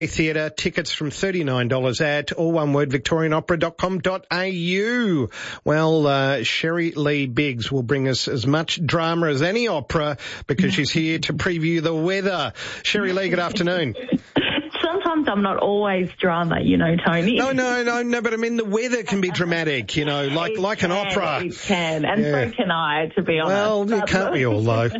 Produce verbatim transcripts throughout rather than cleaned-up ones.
Theatre, tickets from thirty-nine dollars at, all one word, victorian opera dot com dot a u. Well, uh, Sherry Lee Biggs will bring us as much drama as any opera because she's here to preview the weather. Sherry Lee, good afternoon. Sometimes I'm not always drama, you know, Tony. No, no, no, no, but I mean the weather can be dramatic, you know, like, like can, an opera. It can, and yeah. so can I, to be honest. Well, can't we all, though?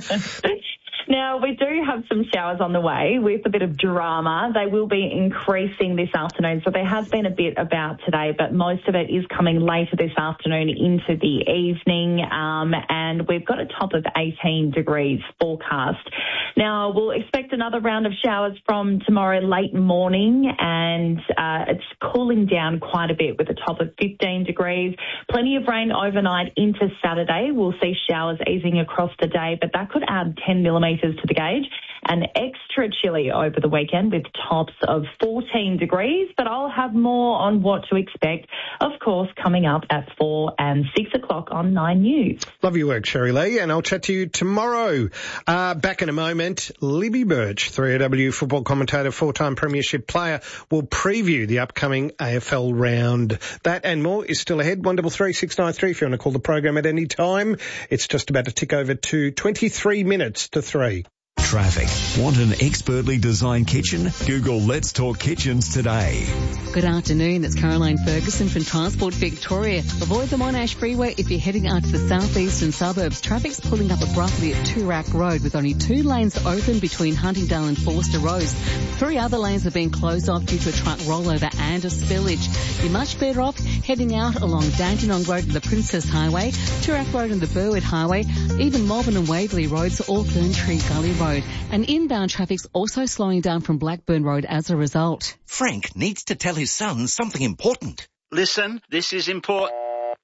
Now, we do have some showers on the way with a bit of drama. They will be increasing this afternoon, so there has been a bit about today, but most of it is coming later this afternoon into the evening, um, and we've got a top of eighteen degrees forecast. Now, we'll expect another round of showers from tomorrow late morning, and uh, it's cooling down quite a bit with a top of fifteen degrees. Plenty of rain overnight into Saturday. We'll see showers easing across the day, but that could add ten millimetres to the gauge, and extra chilly over the weekend with tops of fourteen degrees, but I'll have more on what to expect, of course, coming up at four and six o'clock on Nine News. Love your work, Sherry Lee, and I'll chat to you tomorrow. Uh, back in a moment, Libby Birch, three A W football commentator, four-time premiership player, will preview the upcoming A F L round. That and more is still ahead. one three three, six nine three if you want to call the program at any time. It's just about to tick over to twenty-three minutes to three. Traffic. Want an expertly designed kitchen? Google Let's Talk Kitchens today. Good afternoon. It's Caroline Ferguson from Transport Victoria. Avoid the Monash Freeway if you're heading out to the southeastern suburbs. Traffic's pulling up abruptly at Toorak Road with only two lanes open between Huntingdale and Forster Roads. Three other lanes are being closed off due to a truck rollover and a spillage. You're much better off heading out along Dandenong Road and the Princess Highway, Toorak Road and the Burwood Highway, even Melbourne and Waverley Roads or Ferntree Gully Road. And inbound traffic's also slowing down from Blackburn Road as a result. Frank needs to tell his son something important. Listen, this is important.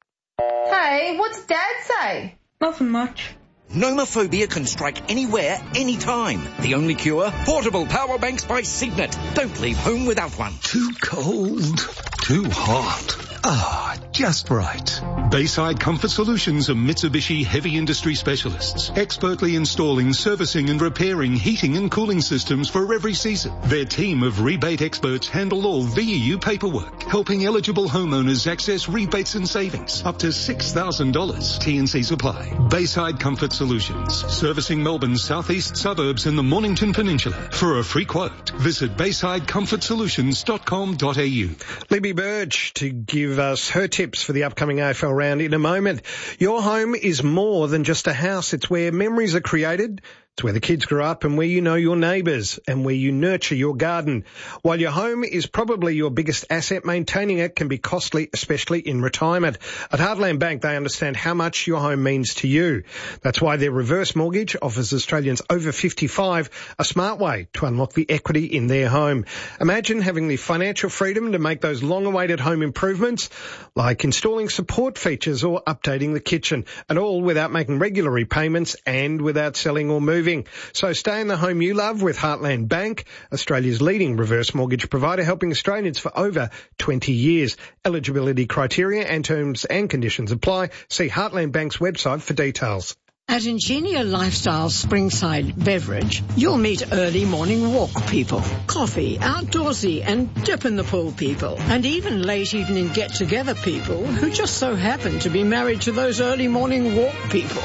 Hey, what's Dad say? Nothing much. Nomophobia can strike anywhere, anytime. The only cure? Portable power banks by Signet. Don't leave home without one. Too cold. Too hot. Ah, just right. Bayside Comfort Solutions are Mitsubishi heavy industry specialists, expertly installing, servicing and repairing heating and cooling systems for every season. Their team of rebate experts handle all V E U paperwork, helping eligible homeowners access rebates and savings up to six thousand dollars. T and Cs apply. Bayside Comfort Solutions, servicing Melbourne's southeast suburbs and the Mornington Peninsula. For a free quote, visit bayside comfort solutions dot com dot a u. Libby Birch to give us her tips for the upcoming A F L round in a moment. Your home is more than just a house. It's where memories are created. It's where the kids grow up and where you know your neighbours and where you nurture your garden. While your home is probably your biggest asset, maintaining it can be costly, especially in retirement. At Heartland Bank, they understand how much your home means to you. That's why their reverse mortgage offers Australians over fifty-five a smart way to unlock the equity in their home. Imagine having the financial freedom to make those long-awaited home improvements, like installing support features or updating the kitchen, and all without making regular repayments and without selling or moving. So stay in the home you love with Heartland Bank, Australia's leading reverse mortgage provider, helping Australians for over twenty years. Eligibility criteria and terms and conditions apply. See Heartland Bank's website for details. At Ingenia Lifestyle Springside Beverage, you'll meet early morning walk people, coffee, outdoorsy and dip in the pool people, and even late evening get-together people who just so happen to be married to those early morning walk people.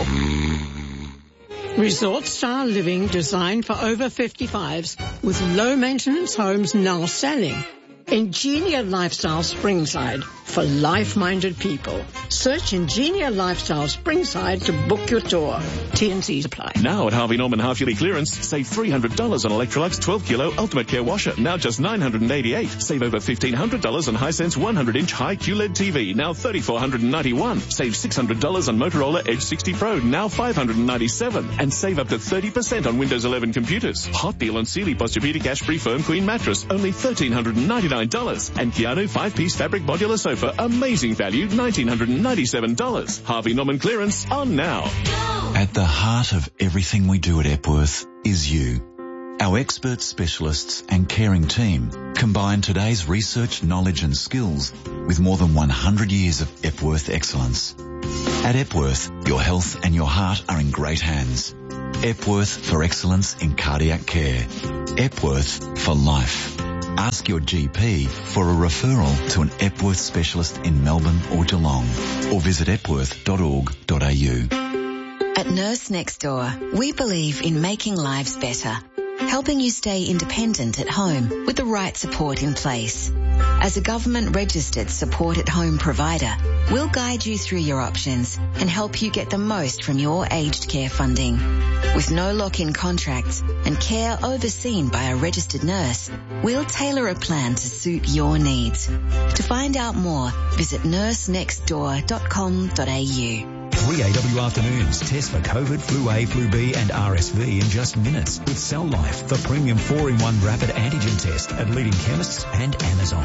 Resort-style living designed for over fifty-fives with low-maintenance homes now selling. Ingenia Lifestyle Springside for life-minded people. Search Ingenia Lifestyle Springside to book your tour. T and Cs apply. Now at Harvey Norman half-yearly clearance, save three hundred dollars on Electrolux twelve kilo Ultimate Care Washer, now just nine hundred eighty-eight dollars. Save over fifteen hundred dollars on Hisense one hundred inch high Q L E D T V, now three thousand four hundred ninety-one dollars. Save six hundred dollars on Motorola Edge sixty Pro, now five hundred ninety-seven dollars. And save up to thirty percent on Windows eleven computers. Hot deal on Sealy Posturepedic Ash-Free Firm Queen Mattress, only one thousand three hundred ninety-nine dollars. And Keanu five-piece fabric modular sofa, amazing value, one thousand nine hundred ninety-seven dollars. Harvey Norman clearance on now. At the heart of everything we do at Epworth is you. Our expert specialists and caring team combine today's research, knowledge and skills with more than one hundred years of Epworth excellence. At Epworth, your health and your heart are in great hands. Epworth for excellence in cardiac care. Epworth for life. Ask your G P for a referral to an Epworth specialist in Melbourne or Geelong, or visit epworth dot org dot a u. At Nurse Next Door, we believe in making lives better, helping you stay independent at home with the right support in place. As a government-registered support-at-home provider, we'll guide you through your options and help you get the most from your aged care funding. With no lock-in contracts and care overseen by a registered nurse, we'll tailor a plan to suit your needs. To find out more, visit nurse next door dot com dot a u. Three A W afternoons test for COVID, flu A, flu B and R S V in just minutes with Cell Life, the premium four in one rapid antigen test at leading chemists and Amazon.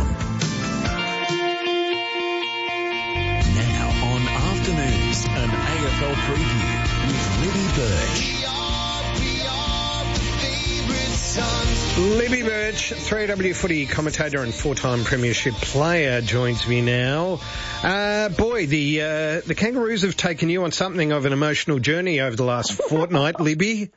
Now on Afternoons, an A F L preview with Libby Birch. Libby Birch, three A W footy commentator and four-time premiership player, joins me now. Uh, boy, the uh, the Kangaroos have taken you on something of an emotional journey over the last fortnight, Libby.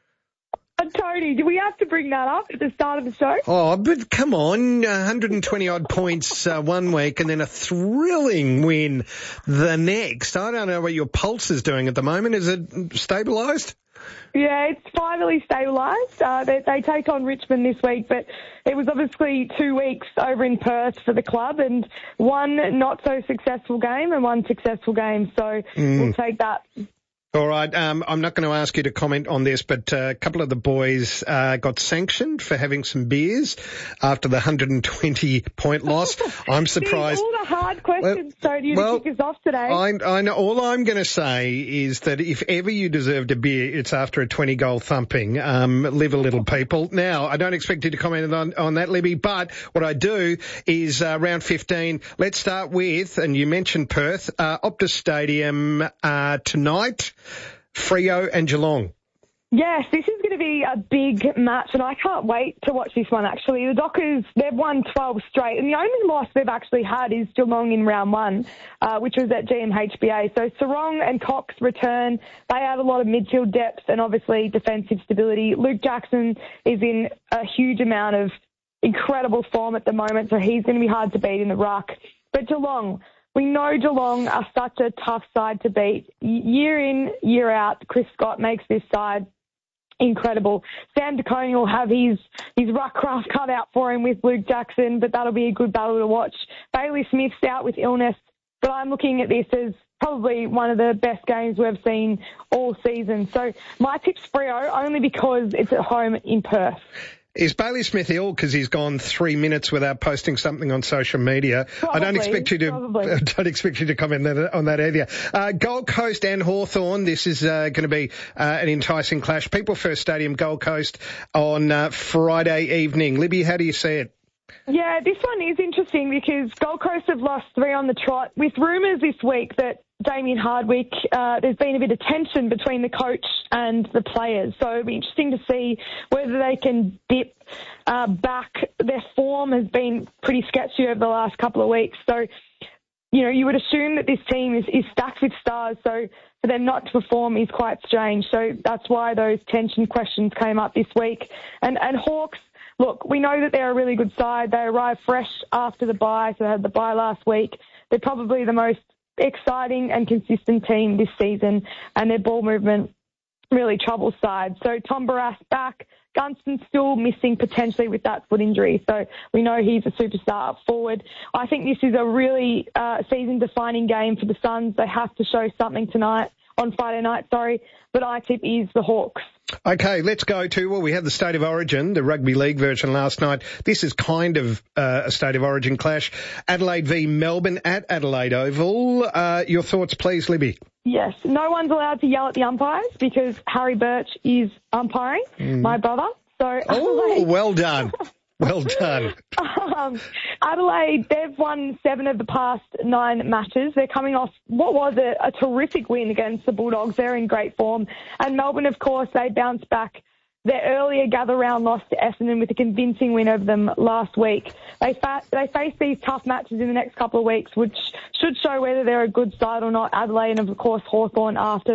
Uh, Tony, do we have to bring that up at the start of the show? Oh, but come on, one hundred twenty odd points uh, one week and then a thrilling win the next. I don't know what your pulse is doing at the moment. Is it stabilised? Yeah, it's finally stabilised. Uh, they, they take on Richmond this week, but it was obviously two weeks over in Perth for the club and one not-so-successful game and one successful game, so mm. we'll take that. All right, um, I'm not going to ask you to comment on this, but uh, a couple of the boys uh, got sanctioned for having some beers after the one hundred twenty point loss. I'm surprised. See, all the hard questions, well, Tony, well, to kick us off today. I, I know, all I'm going to say is that if ever you deserved a beer, it's after a twenty-goal thumping. Um, live a little, people. Now, I don't expect you to comment on, on that, Libby, but what I do is uh, round fifteen. Let's start with, and you mentioned Perth, uh, Optus Stadium uh, tonight. Freo and Geelong. Yes, this is going to be a big match, and I can't wait to watch this one, actually. The Dockers, they've won twelve straight, and the only loss they've actually had is Geelong in round one, uh, which was at G M H B A. So Sarong and Cox return. They add a lot of midfield depth and obviously defensive stability. Luke Jackson is in a huge amount of incredible form at the moment, so he's going to be hard to beat in the ruck. But Geelong, we know Geelong are such a tough side to beat. Year in, year out, Chris Scott makes this side incredible. Sam DeConey will have his, his ruck craft cut out for him with Luke Jackson, but that'll be a good battle to watch. Bailey Smith's out with illness, but I'm looking at this as probably one of the best games we've seen all season. So my tip's Freo only because it's at home in Perth. Is Bailey Smith ill because he's gone three minutes without posting something on social media? Probably, I don't expect you to probably. don't expect you to comment that, on that either. Uh, Gold Coast and Hawthorn. This is uh, going to be uh, an enticing clash. People First Stadium, Gold Coast on uh, Friday evening. Libby, how do you see it? Yeah, this one is interesting because Gold Coast have lost three on the trot, with rumours this week that Damien Hardwick, uh, there's been a bit of tension between the coach and the players. So it'll be interesting to see whether they can dip uh, back. Their form has been pretty sketchy over the last couple of weeks. So, you know, you would assume that this team is, is stacked with stars. So for them not to perform is quite strange. So that's why those tension questions came up this week. And, and Hawks, look, we know that they're a really good side. They arrived fresh after the bye, so they had the bye last week. They're probably the most exciting and consistent team this season, and their ball movement really troubles sides. So Tom Barrass back, Gunston still missing potentially with that foot injury, so we know he's a superstar up forward. I think this is a really uh, season-defining game for the Suns. They have to show something tonight, on Friday night, sorry, but I tip is the Hawks. Okay, let's go to, well, we had the State of Origin, the rugby league version last night. This is kind of uh, a State of Origin clash. Adelaide v Melbourne at Adelaide Oval. Uh, your thoughts, please, Libby? Yes, no one's allowed to yell at the umpires because Harry Birch is umpiring, mm. my brother. So Oh, Adelaide... well done. Well done. um, Adelaide, they've won seven of the past nine matches. They're coming off what was a, a terrific win against the Bulldogs. They're in great form. And Melbourne, of course, they bounced back their earlier gather round loss to Essendon with a convincing win over them last week. They, fa- they face these tough matches in the next couple of weeks, which should show whether they're a good side or not. Adelaide and, of course, Hawthorn after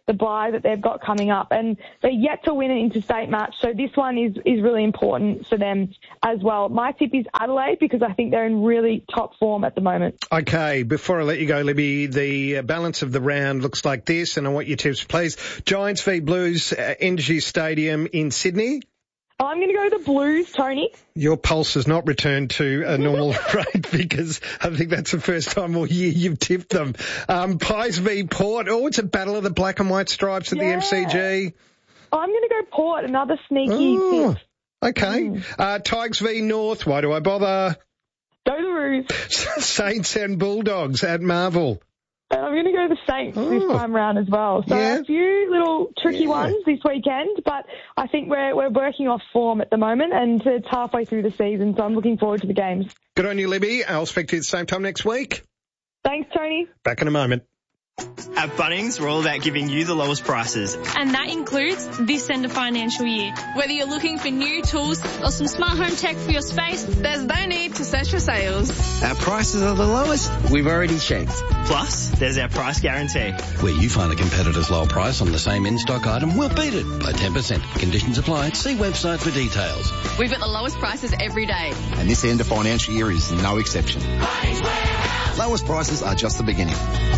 the bye that they've got coming up. And they're yet to win an interstate match, so this one is, is really important for them as well. My tip is Adelaide because I think they're in really top form at the moment. Okay, before I let you go, Libby, the balance of the round looks like this, and I want your tips, please. Giants v Blues, uh, Energy Stadium in Sydney. I'm going to go the Blues, Tony. Your pulse has not returned to a normal rate because I think that's the first time all year you've tipped them. Um, Pies v Port. Oh, it's a battle of the black and white stripes at yeah. the M C G. I'm going to go Port, another sneaky oh, tip. Okay. Mm. Uh, Tigers v North. Why do I bother? Go the Roos. Saints and Bulldogs at Marvel. And I'm going to go the Saints oh. this time round as well. So yeah. a few little tricky yeah. ones this weekend, but I think we're we're working off form at the moment, and it's halfway through the season, so I'm looking forward to the games. Good on you, Libby. I'll speak to you at the same time next week. Thanks, Tony. Back in a moment. At Bunnings, we're all about giving you the lowest prices. And that includes this end of financial year. Whether you're looking for new tools or some smart home tech for your space, there's no need to search for sales. Our prices are the lowest we've already checked. Plus, there's our price guarantee. Where you find a competitor's low price on the same in-stock item, we'll beat it by ten percent. Conditions apply. See website for details. We've got the lowest prices every day. And this end of financial year is no exception. Lowest prices are just the beginning.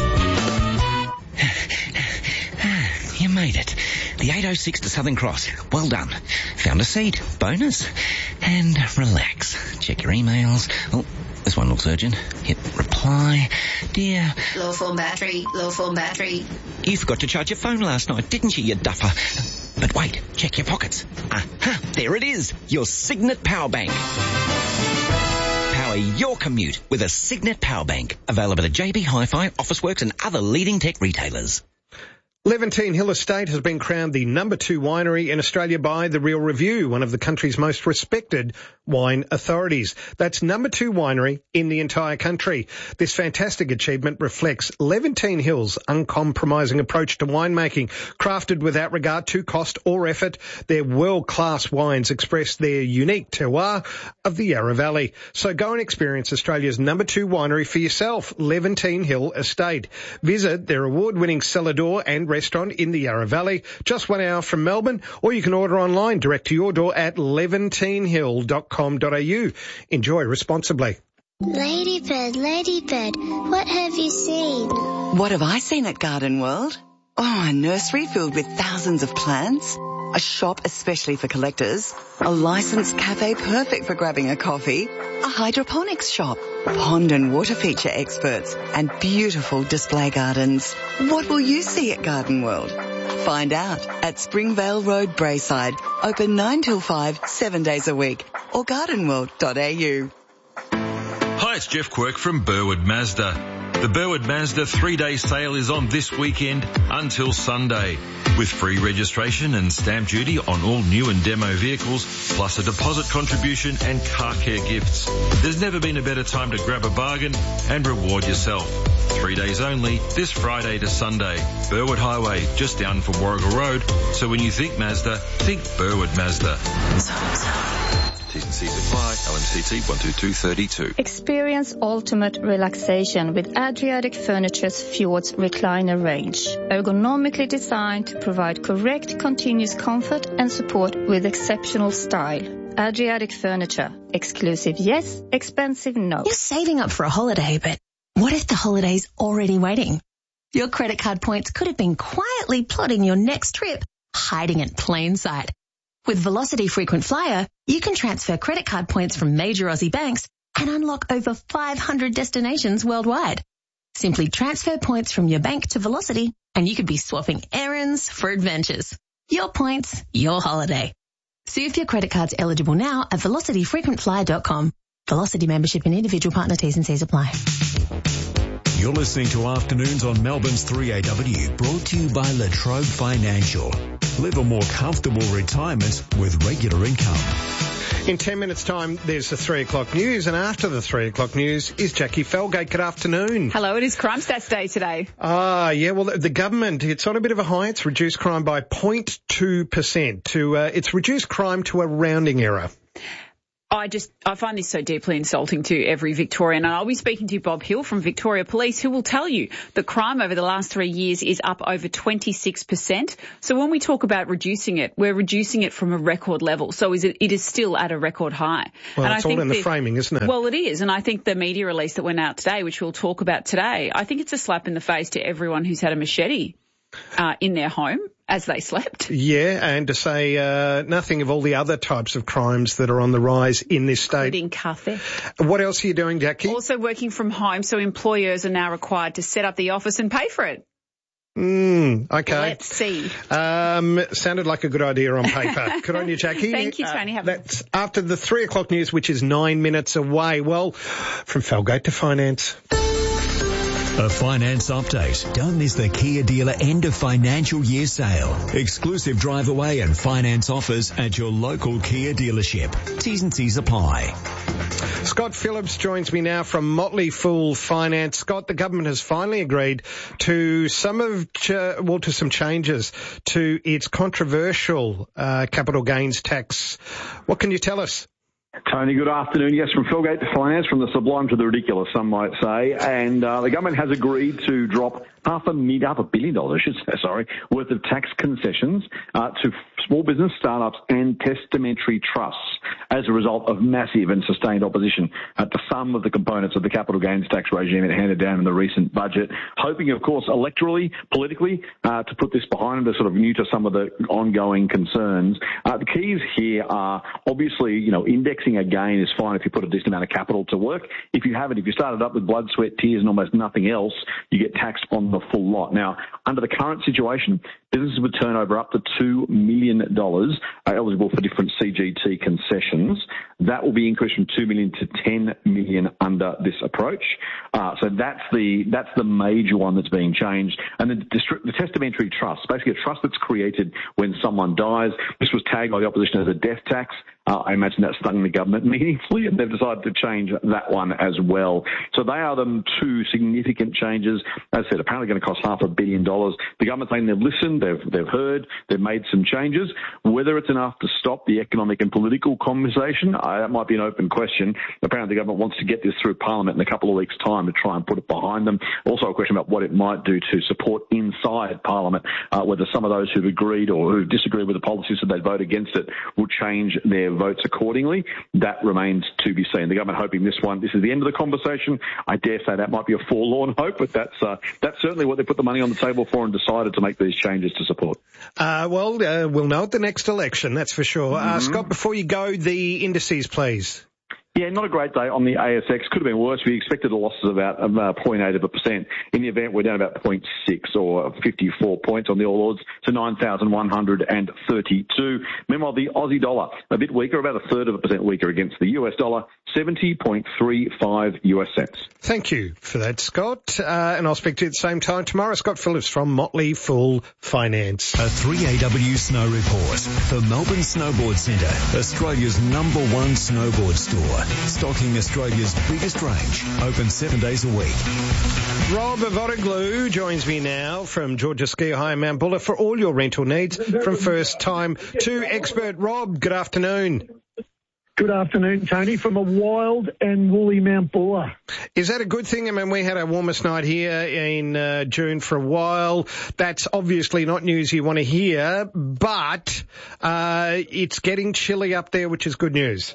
You made it. The eight oh six to Southern Cross. Well done. Found a seat. Bonus. And relax. Check your emails. Oh, this one looks urgent. Hit reply. Dear. Low form battery. Low form battery. You forgot to charge your phone last night, didn't you, you duffer? But wait. Check your pockets. Aha. There it is. Your Signet Power Bank. Power your commute with a Signet Power Bank. Available at J B Hi-Fi, Officeworks and other leading tech retailers. Levantine Hill Estate has been crowned the number two winery in Australia by The Real Review, one of the country's most respected wine authorities. That's number two winery in the entire country. This fantastic achievement reflects Levantine Hill's uncompromising approach to winemaking, crafted without regard to cost or effort. Their world-class wines express their unique terroir of the Yarra Valley. So go and experience Australia's number two winery for yourself, Levantine Hill Estate. Visit their award-winning cellar door and restaurant in the Yarra Valley, just one hour from Melbourne, or you can order online direct to your door at levantine hill dot com dot a u. Enjoy responsibly. Ladybird, Ladybird, what have you seen? What have I seen at Garden World? Oh, a nursery filled with thousands of plants, a shop especially for collectors, a licensed cafe perfect for grabbing a coffee, a hydroponics shop, pond and water feature experts, and beautiful display gardens. What will you see at Garden World? Find out at Springvale Road, Braeside, open nine till five, seven days a week, or garden world dot a u. Hi, it's Jeff Quirk from Burwood Mazda. The Burwood Mazda three-day sale is on this weekend until Sunday, with free registration and stamp duty on all new and demo vehicles, plus a deposit contribution and car care gifts. There's never been a better time to grab a bargain and reward yourself. Three days only, this Friday to Sunday. Burwood Highway, just down from Warrigal Road. So when you think Mazda, think Burwood Mazda. T's and C's apply. L M C T one two two three two. Experience ultimate relaxation with Adriatic Furniture's Fjords recliner range. Ergonomically designed to provide correct continuous comfort and support with exceptional style. Adriatic Furniture. Exclusive yes, expensive no. You're saving up for a holiday, but what if the holiday's already waiting? Your credit card points could have been quietly plotting your next trip, hiding in plain sight. With Velocity Frequent Flyer, you can transfer credit card points from major Aussie banks and unlock over five hundred destinations worldwide. Simply transfer points from your bank to Velocity and you could be swapping errands for adventures. Your points, your holiday. See if your credit card's eligible now at velocity frequent flyer dot com. Velocity membership and individual partner T's and C's apply. You're listening to Afternoons on Melbourne's three A W, brought to you by La Trobe Financial. Live a more comfortable retirement with regular income. In ten minutes' time, there's the three o'clock news, and after the three o'clock news is Jackie Felgate. Good afternoon. Hello, it is Crime Stats Day today. Ah, yeah, well, the government, it's on a bit of a high. It's reduced crime by zero point two percent to, uh, it's reduced crime to a rounding error. I just, I find this so deeply insulting to every Victorian. And I'll be speaking to Bob Hill from Victoria Police, who will tell you that crime over the last three years is up over twenty-six percent. So when we talk about reducing it, we're reducing it from a record level. So is it, it is still at a record high. Well, and it's I all think in the the, framing, isn't it? Well, it is. And I think the media release that went out today, which we'll talk about today, I think it's a slap in the face to everyone who's had a machete uh, in their home as they slept. Yeah, and to say uh, nothing of all the other types of crimes that are on the rise in this state. Including car theft. What else are you doing, Jackie? Also working from home, so employers are now required to set up the office and pay for it. Mm, okay. Let's see. Um, sounded like a good idea on paper. Good on you, Jackie. Thank you, Tony. Uh, that's after the three o'clock news, which is nine minutes away. Well, from Felgate to finance. A finance update. Don't miss the Kia dealer end of financial year sale. Exclusive drive away and finance offers at your local Kia dealership. T's and C's apply. Scott Phillips joins me now from Motley Fool Finance. Scott, the government has finally agreed to some of, ch- well, to some changes to its controversial uh, capital gains tax. What can you tell us? Tony, good afternoon. Yes, from Felgate to finance, from the sublime to the ridiculous, some might say. And uh, the government has agreed to drop half a million, half a billion dollars, I should say, sorry, worth of tax concessions uh, to small business startups and testamentary trusts as a result of massive and sustained opposition uh, to some of the components of the capital gains tax regime it handed down in the recent budget, hoping, of course, electorally, politically, uh, to put this behind them, to sort of neuter some of the ongoing concerns. Uh, the keys here are obviously, you know, indexing a gain is fine if you put a decent amount of capital to work. If you haven't, if you started up with blood, sweat, tears and almost nothing else, you get taxed on the full lot. Now, under the current situation, businesses with turnover up to two million dollars are eligible for different C G T concessions. That will be increased from two million dollars to ten million dollars under this approach. Uh, so that's the that's the major one that's being changed. And then the, the testamentary trust, basically a trust that's created when someone dies. This was tagged by the opposition as a death tax. Uh, I imagine that stung the government meaningfully, and they've decided to change that one as well. So they are the two significant changes. As I said, apparently going to cost half a billion dollars. The government's saying they've listened, they've they've heard, they've made some changes. Whether it's enough to stop the economic and political conversation, uh, that might be an open question. Apparently the government wants to get this through Parliament in a couple of weeks' time to try and put it behind them. Also a question about what it might do to support inside Parliament, uh, whether some of those who've agreed or who disagree with the policies that they vote against it will change their votes accordingly. That remains to be seen. The government hoping this one, this is the end of the conversation. I dare say that might be a forlorn hope, but that's uh, that's certainly what they put the money on the table for and decided to make these changes to support. Uh, well, uh, we'll know at the next election, that's for sure. Mm-hmm. Uh, Scott, before you go, the indices, please. Yeah, not a great day on the A S X. Could have been worse. We expected a loss of about uh, zero point eight of a percent. In the event, we're down about zero point six or fifty-four points on the All Ords to nine thousand one hundred thirty-two. Meanwhile, the Aussie dollar, a bit weaker, about a third of a percent weaker against the U S dollar, seventy point three five U S cents. Thank you for that, Scott. Uh, and I'll speak to you at the same time tomorrow. Scott Phillips from Motley Fool Finance. A three A W snow report. The Melbourne Snowboard Centre, Australia's number one snowboard store. Stocking Australia's biggest range. Open seven days a week. Rob Avodiglu joins me now from Georgia Ski High and Mount Buller for all your rental needs from first time to expert. Rob, good afternoon. Good afternoon, Tony, from a wild and woolly Mount Buller. Is that a good thing? I mean, we had our warmest night here in uh, June for a while. That's obviously not news you want to hear, but uh, it's getting chilly up there, which is good news.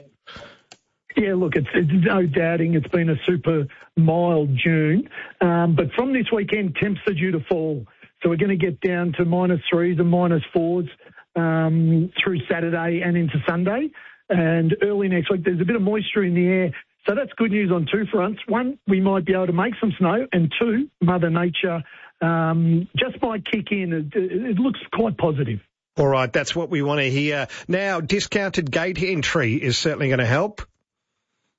Yeah, look, it's, it's no doubting it's been a super mild June. Um, but from this weekend, temps are due to fall. So we're going to get down to minus threes and minus fours um, through Saturday and into Sunday. And early next week, there's a bit of moisture in the air. So that's good news on two fronts. One, we might be able to make some snow. And two, Mother Nature um, just might kick in. It, it looks quite positive. All right, that's what we want to hear. Now, discounted gate entry is certainly going to help. Yeah,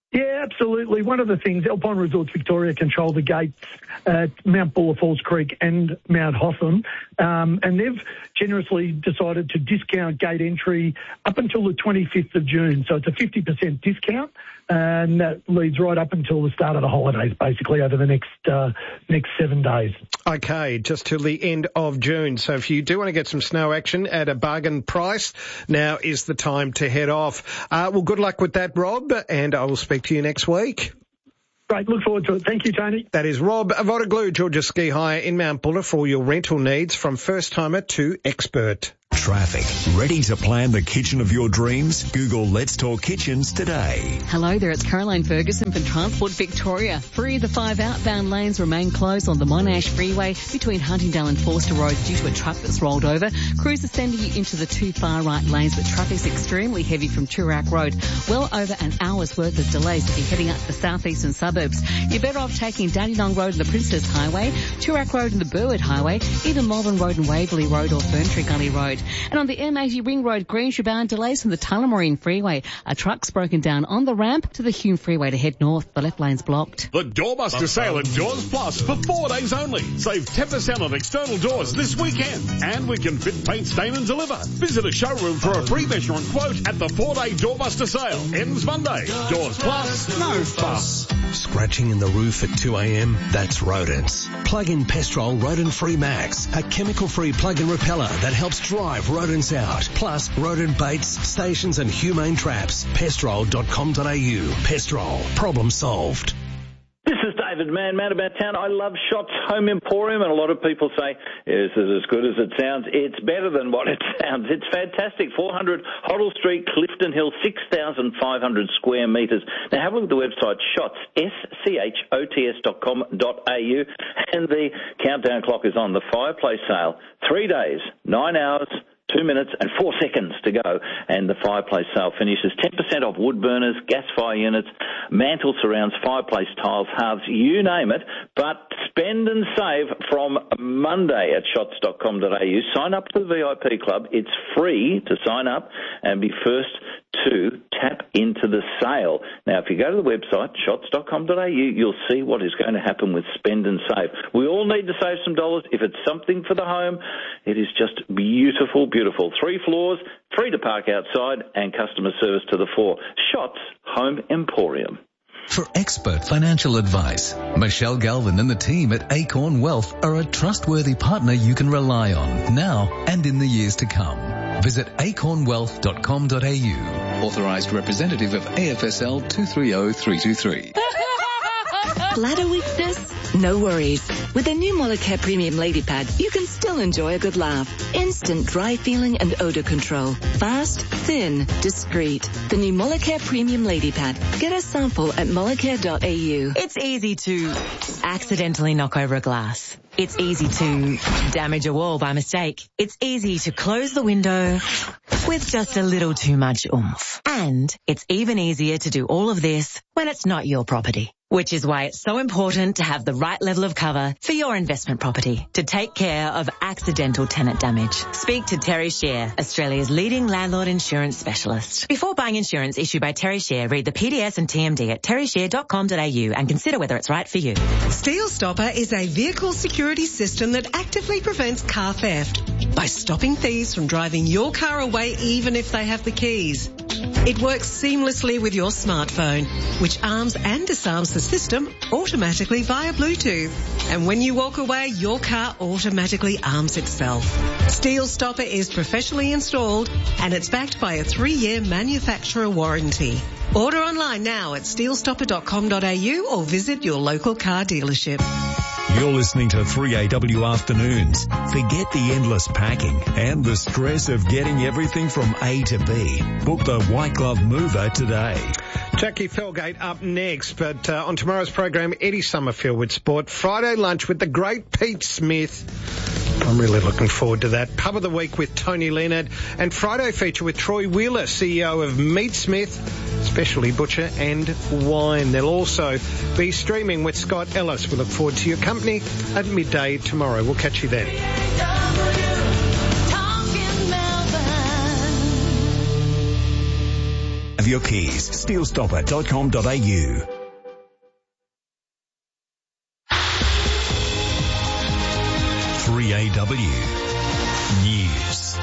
Absolutely. One of the things, Alpine Resorts Victoria control the gates at Mount Buller Falls Creek and Mount Hotham, um, and they've generously decided to discount gate entry up until the twenty-fifth of June. So it's a fifty percent discount, and that leads right up until the start of the holidays, basically, over the next uh, next seven days. Okay, just till the end of June. So if you do want to get some snow action at a bargain price, now is the time to head off. Uh, well, good luck with that, Rob, and I will speak to you next week. Great, look forward to it. Thank you, Tony. That is Rob Avodaglou, Georgia Ski Hire in Mount Buller, for all your rental needs from first-timer to expert. Traffic. Ready to plan the kitchen of your dreams? Google Let's Talk Kitchens today. Hello there, it's Caroline Ferguson from Transport Victoria. Three of the five outbound lanes remain closed on the Monash Freeway between Huntingdale and Forster Road due to a truck that's rolled over. Crews are sending you into the two far right lanes, but traffic's extremely heavy from Toorak Road. Well over an hour's worth of delays if you're heading up to the southeastern suburbs. You're better off taking Dandenong Road and the Princess Highway, Toorak Road and the Burwood Highway, even Malvern Road and Waverley Road or Ferntree Gully Road. And on the M eighty Ring Road, Greenshoe bound delays from the Tullamarine Freeway. A truck's broken down on the ramp to the Hume Freeway to head north. The left lane's blocked. The Doorbuster sale at Doors Plus for four days only. Save ten percent on external doors this weekend. And we can fit, paint, stain and deliver. Visit a showroom for a free measurement quote at the four-day Doorbuster sale. Ends Monday. Doors Plus, no fuss. Scratching in the roof at two a.m? That's rodents. Plug in Pestrol Rodent Free Max, a chemical-free plug-in repeller that helps drive rodents out. Plus, rodent baits, stations and humane traps. pestrol dot com dot a u. Pestrol. Problem solved. This is David Mann, man about town. I love Shots Home Emporium, and a lot of people say, is it as good as it sounds? It's better than what it sounds. It's fantastic. four hundred Hoddle Street, Clifton Hill, six thousand five hundred square metres. Now have a look at the website, shots, S C H O T S dot com dot a u, and the countdown clock is on. The fireplace sale, three days, nine hours, Two minutes and four seconds to go, and the fireplace sale finishes. ten percent off wood burners, gas fire units, mantle surrounds, fireplace tiles, halves, you name it. But spend and save from Monday at shots dot com dot a u. Sign up to the V I P club. It's free to sign up and be first to tap into the sale. Now, if you go to the website, shots dot com dot a u, you'll see what is going to happen with spend and save. We all need to save some dollars. If it's something for the home, it is just beautiful, beautiful. Three floors, free to park outside, and customer service to the fore. Shots Home Emporium. For expert financial advice, Michelle Galvin and the team at Acorn Wealth are a trustworthy partner you can rely on now and in the years to come. Visit acorn wealth dot com dot a u. Authorised representative of A F S L two three zero three two three. Bladder weakness? No worries. With the new Molicare Premium Lady Pad, you can still enjoy a good laugh. Instant dry feeling and odor control. Fast, thin, discreet. The new Molicare Premium Lady Pad. Get a sample at molicare dot a u. It's easy to accidentally knock over a glass. It's easy to damage a wall by mistake. It's easy to close the window with just a little too much oomph. And it's even easier to do all of this when it's not your property. Which is why it's so important to have the right level of cover for your investment property to take care of accidental tenant damage. Speak to Terry Share, Australia's leading landlord insurance specialist. Before buying insurance issued by Terry Share, read the P D S and T M D at terry share dot com dot a u and consider whether it's right for you. Steel Stopper is a vehicle security system that actively prevents car theft by stopping thieves from driving your car away even if they have the keys. It works seamlessly with your smartphone, which arms and disarms the system automatically via Bluetooth. And when you walk away, your car automatically arms itself. Steel Stopper is professionally installed and it's backed by a three-year manufacturer warranty. Order online now at steel stopper dot com dot a u or visit your local car dealership. You're listening to three A W Afternoons. Forget the endless packing and the stress of getting everything from A to B. Book the White Glove Mover today. Jackie Felgate up next, but uh, on tomorrow's program, Eddie Summerfield with Sport. Friday lunch with the great Pete Smith. I'm really looking forward to that. Pub of the Week with Tony Leonard. And Friday feature with Troy Wheeler, C E O of Meat Smith, Specialty Butcher and Wine. They'll also be streaming with Scott Ellis. We look forward to your company at midday tomorrow. We'll catch you then. Have your keys. steel stopper dot com dot a u. A W News.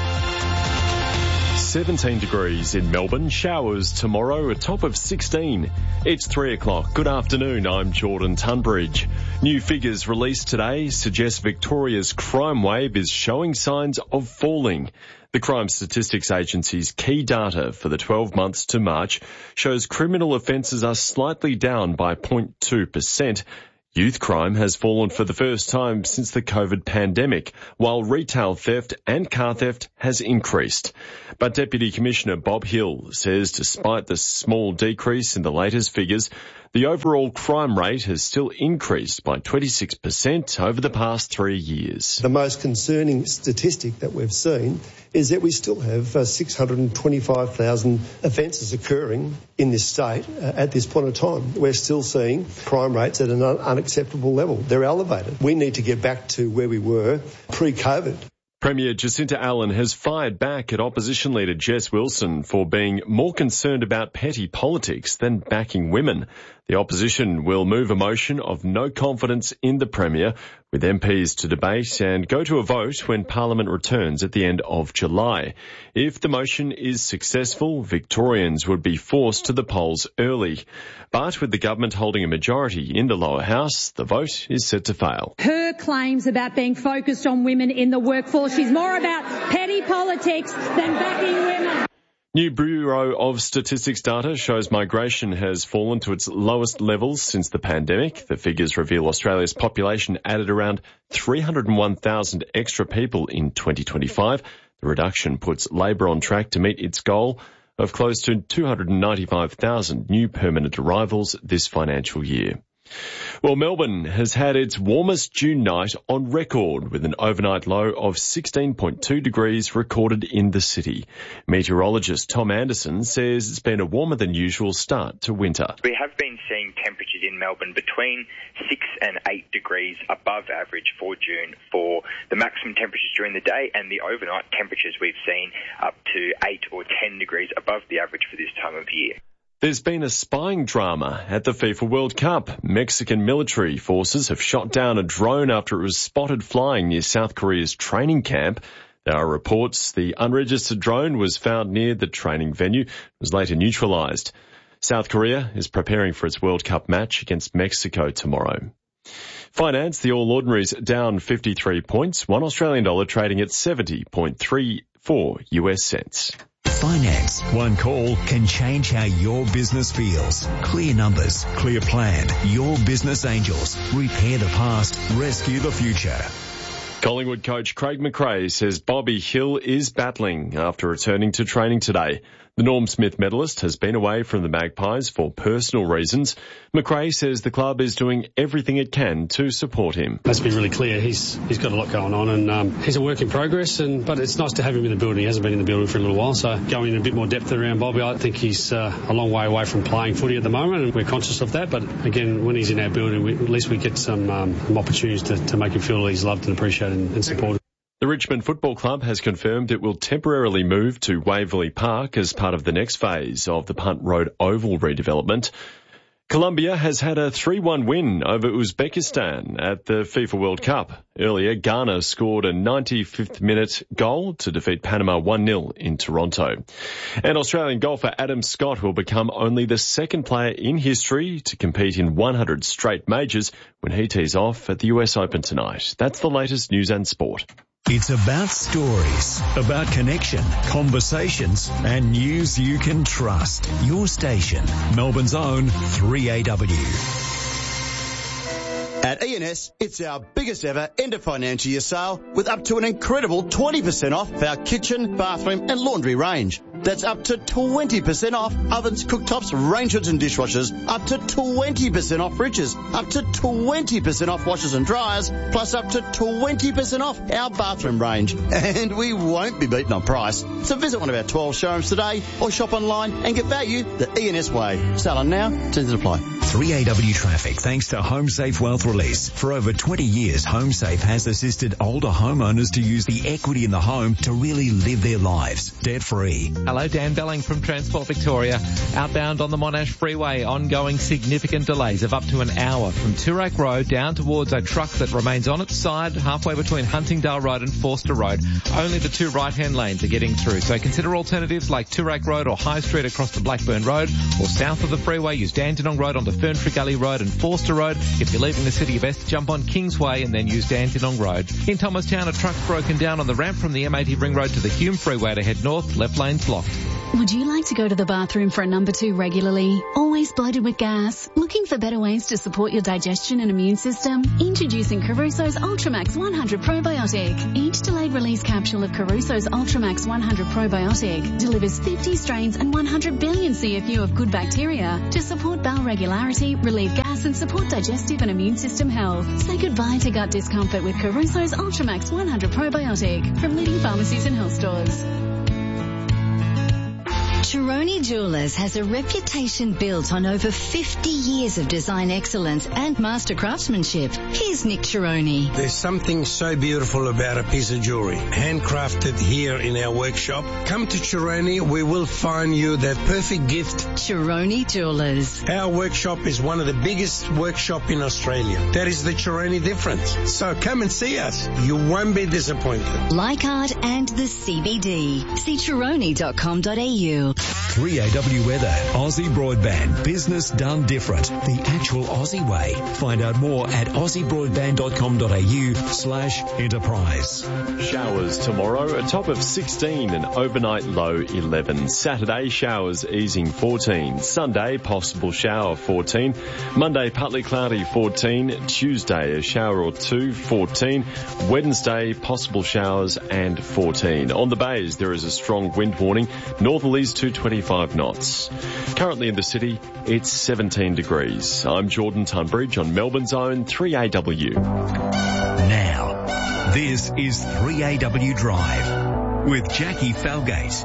seventeen degrees in Melbourne, showers tomorrow, a top of sixteen. It's three o'clock. Good afternoon, I'm Jordan Tunbridge. New figures released today suggest Victoria's crime wave is showing signs of falling. The Crime Statistics Agency's key data for the twelve months to March shows criminal offences are slightly down by zero point two percent. Youth crime has fallen for the first time since the COVID pandemic, while retail theft and car theft has increased. But Deputy Commissioner Bob Hill says despite the small decrease in the latest figures, the overall crime rate has still increased by twenty-six percent over the past three years. The most concerning statistic that we've seen is that we still have uh, six hundred twenty-five thousand offences occurring in this state uh, at this point in time. We're still seeing crime rates at an un- unacceptable level. They're elevated. We need to get back to where we were pre-COVID. Premier Jacinta Allen has fired back at opposition leader Jess Wilson for being more concerned about petty politics than backing women. The opposition will move a motion of no confidence in the Premier, with M Ps to debate and go to a vote when Parliament returns at the end of July. If the motion is successful, Victorians would be forced to the polls early. But with the government holding a majority in the lower house, the vote is set to fail. Her claims about being focused on women in the workforce, she's more about petty politics than backing women. New Bureau of Statistics data shows migration has fallen to its lowest levels since the pandemic. The figures reveal Australia's population added around three hundred one thousand extra people in twenty twenty-five. The reduction puts Labor on track to meet its goal of close to two hundred ninety-five thousand new permanent arrivals this financial year. Well, Melbourne has had its warmest June night on record with an overnight low of sixteen point two degrees recorded in the city. Meteorologist Tom Anderson says it's been a warmer than usual start to winter. We have been seeing temperatures in Melbourne between six and eight degrees above average for June for the maximum temperatures during the day, and the overnight temperatures we've seen up to eight or ten degrees above the average for this time of year. There's been a spying drama at the FIFA World Cup. Mexican military forces have shot down a drone after it was spotted flying near South Korea's training camp. There are reports the unregistered drone was found near the training venue and was later neutralised. South Korea is preparing for its World Cup match against Mexico tomorrow. Finance, the All Ordinaries down fifty-three points, one Australian dollar trading at seventy point three four U S cents. Finance. One call can change how your business feels. Clear numbers, clear plan. Your Business Angels. Repair the past, rescue the future. Collingwood coach Craig McRae says Bobby Hill is battling after returning to training today. The Norm Smith medalist has been away from the Magpies for personal reasons. McRae says the club is doing everything it can to support him. Let's be really clear, he's he's got a lot going on, and um, he's a work in progress, and but it's nice to have him in the building. He hasn't been in the building for a little while, so going in a bit more depth around Bobby, I think he's uh, a long way away from playing footy at the moment, and we're conscious of that, but again, when he's in our building, we, at least we get some, um, some opportunities to, to make him feel he's loved and appreciated and, and supported. The Richmond Football Club has confirmed it will temporarily move to Waverley Park as part of the next phase of the Punt Road Oval redevelopment. Colombia has had a three one win over Uzbekistan at the FIFA World Cup. Earlier, Ghana scored a ninety-fifth minute goal to defeat Panama one nil in Toronto. And Australian golfer Adam Scott will become only the second player in history to compete in one hundred straight majors when he tees off at the U S Open tonight. That's the latest news and sport. It's about stories, about connection, conversations, and news you can trust. Your station, Melbourne's own three A W. At E and S, it's our biggest ever end of financial year sale with up to an incredible twenty percent off our kitchen, bathroom and laundry range. That's up to twenty percent off ovens, cooktops, range hoods and dishwashers, up to twenty percent off fridges, up to twenty percent off washers and dryers, plus up to twenty percent off our bathroom range. And we won't be beaten on price. So visit one of our twelve showrooms today or shop online and get value the E and S way. Sale on now, terms and apply. three A W traffic thanks to HomeSafe Wealth Release. For over twenty years, HomeSafe has assisted older homeowners to use the equity in the home to really live their lives debt-free. Hello, Dan Belling from Transport Victoria. Outbound on the Monash Freeway, ongoing significant delays of up to an hour from Toorak Road down towards a truck that remains on its side halfway between Huntingdale Road and Forster Road. Only the two right-hand lanes are getting through, so consider alternatives like Toorak Road or High Street across to Blackburn Road, or south of the freeway use Dandenong Road onto Ferntree Gully Road and Forster Road. If you're leaving the city, you best jump on Kingsway and then use Dandenong Road. In Thomastown, a truck's broken down on the ramp from the M eighty Ring Road to the Hume Freeway to head north, left lane's blocked. Would you like to go to the bathroom for a number two regularly? Always bloated with gas? Looking for better ways to support your digestion and immune system? Introducing Caruso's Ultramax one hundred Probiotic. Each delayed release capsule of Caruso's Ultramax one hundred Probiotic delivers fifty strains and one hundred billion C F U of good bacteria to support bowel regularity, relieve gas and support digestive and immune system health. Say goodbye to gut discomfort with Caruso's Ultramax one hundred Probiotic from leading pharmacies and health stores. Chironi Jewellers has a reputation built on over fifty years of design excellence and master craftsmanship. Here's Nick Chironi. There's something so beautiful about a piece of jewellery, handcrafted here in our workshop. Come to Chironi, we will find you that perfect gift. Chironi Jewellers. Our workshop is one of the biggest workshops in Australia. That is the Chironi difference. So come and see us. You won't be disappointed. Leichhardt and the C B D. See chironi dot com dot a u. three A W weather. Aussie Broadband. Business done different. The actual Aussie way. Find out more at aussie broadband dot com dot a u slash enterprise. Showers tomorrow, a top of sixteen and overnight low eleven. Saturday, showers easing fourteen. Sunday, possible shower fourteen. Monday, partly cloudy fourteen. Tuesday, a shower or two, fourteen. Wednesday, possible showers and fourteen. On the bays, there is a strong wind warning. Northerlies to twenty-five knots. Currently in the city, it's seventeen degrees. I'm Jordan Tunbridge on Melbourne's own three A W. Now, this is three A W Drive with Jackie Falgate.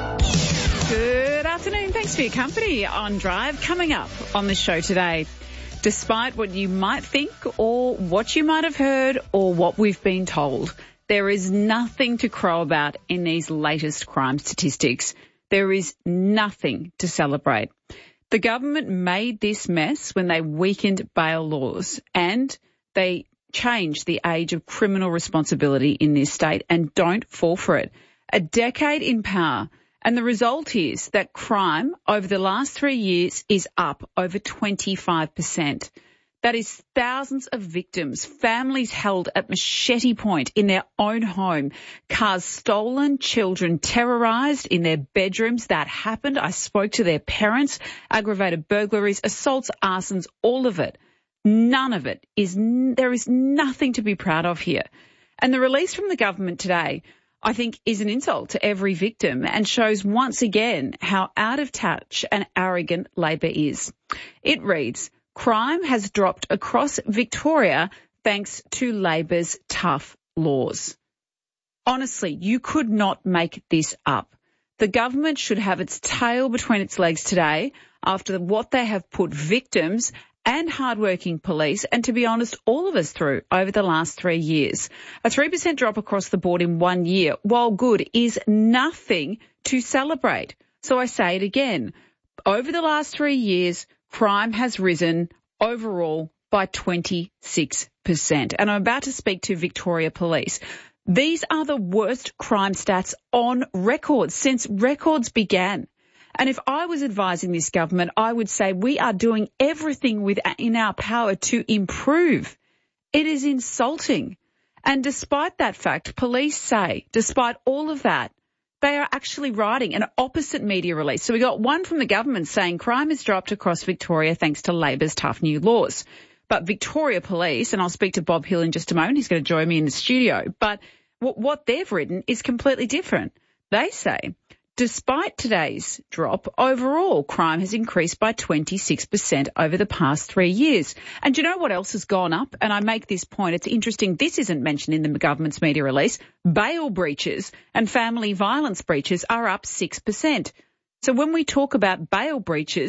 Good afternoon. Thanks for your company on Drive. Coming up on the show today, despite what you might think or what you might have heard or what we've been told, there is nothing to crow about in these latest crime statistics. There is nothing to celebrate. The government made this mess when they weakened bail laws and they changed the age of criminal responsibility in this state, and don't fall for it. A decade in power, and the result is that crime over the last three years is up over twenty-five percent. That is thousands of victims, families held at machete point in their own home, cars stolen, children terrorised in their bedrooms. That happened. I spoke to their parents, aggravated burglaries, assaults, arsons, all of it. None of it is, there is nothing to be proud of here. And the release from the government today, I think, is an insult to every victim and shows once again how out of touch and arrogant Labor is. It reads, crime has dropped across Victoria thanks to Labor's tough laws. Honestly, you could not make this up. The government should have its tail between its legs today after what they have put victims and hardworking police, and to be honest, all of us through over the last three years. A three percent drop across the board in one year, while good, is nothing to celebrate. So I say it again. Over the last three years, crime has risen overall by twenty-six percent. And I'm about to speak to Victoria Police. These are the worst crime stats on record since records began. And if I was advising this government, I would say we are doing everything within our power to improve. It is insulting. And despite that fact, police say, despite all of that, they are actually writing an opposite media release. So we got one from the government saying crime has dropped across Victoria thanks to Labor's tough new laws. But Victoria Police, and I'll speak to Bob Hill in just a moment, he's going to join me in the studio, but what they've written is completely different. They say, despite today's drop, overall crime has increased by twenty-six percent over the past three years. And do you know what else has gone up? And I make this point, it's interesting, this isn't mentioned in the government's media release. Bail breaches and family violence breaches are up six percent. So when we talk about bail breaches,